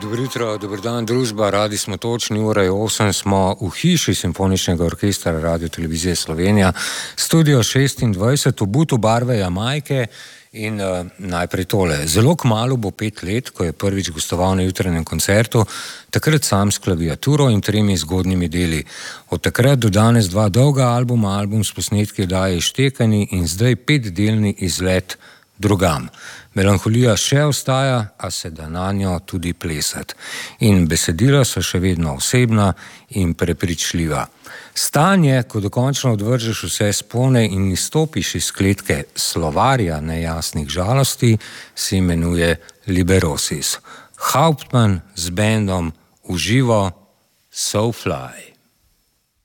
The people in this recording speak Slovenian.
Dobro jutro, dober dan, družba, radi smo točni, ura je 8, smo v hiši Simfoničnega orkestra Radio Televizije Slovenija, studio 26, obuto barve Jamajke in najprej tole. Zelo kmalu bo 5 let, ko je prvič gostoval na jutranjem koncertu, takrat sam s klaviaturo in 3 zgodnjimi deli. Od takrat do danes 2 dolga albuma, album s posnetki oddaje Ištekani in zdaj 5-delni izlet drugam. Melanholija še ostaja, a se da nanjo tudi plesati. In besedila so še vedno osebna in prepričljiva. Stanje, ko dokončno odvržeš vse spone in izstopiš iz kletke slovarja nejasnih žalosti, se imenuje Liberosis. Hauptmann z bendom v živo Soulfly.